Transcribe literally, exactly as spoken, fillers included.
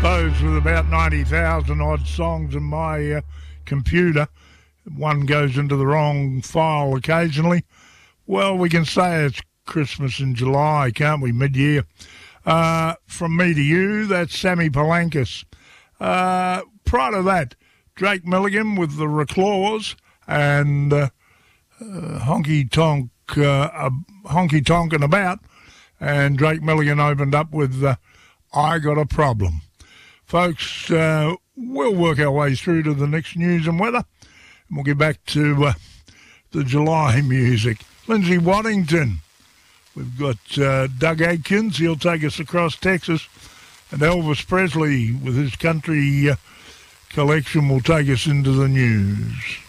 suppose with about ninety thousand odd songs in my uh, computer, one goes into the wrong file occasionally. Well, we can say it's Christmas in July, can't we, mid-year? Uh, from me to you, that's Sammy Palankis. Uh, prior to that, Drake Milligan with the Reclaws and uh, uh, Honky Tonk, uh, uh, Honky Tonk and About. And Drake Milligan opened up with uh, I Got a Problem. Folks, uh, we'll work our way through to the next news and weather, and we'll get back to uh, the July music. Lindsay Waddington. We've got uh, Doug Adkins. He'll take us across Texas. And Elvis Presley with his country uh, collection will take us into the news.